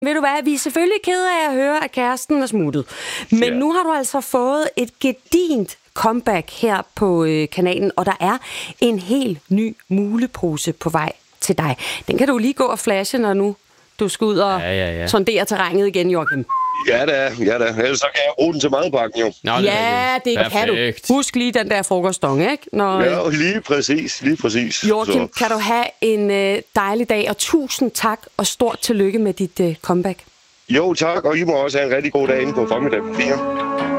Ved du hvad, vi er selvfølgelig kede af at høre, at kæresten er smuttet. Men nu har du altså fået et gedint comeback her på kanalen, og der er en helt ny mulepose på vej til dig. Den kan du lige gå og flashe, når nu du skal ud og sondere terrænet igen, Joachim. Ja da. Ellers så kan jeg bruge den til madpakken, jo. Nå, det kan du. Husk lige den der frokoststong, ikke? Ja, lige præcis. Joachim, kan du have en dejlig dag, og tusind tak, og stort tillykke med dit comeback. Jo, tak, og I må også have en rigtig god dag inde på formiddagen.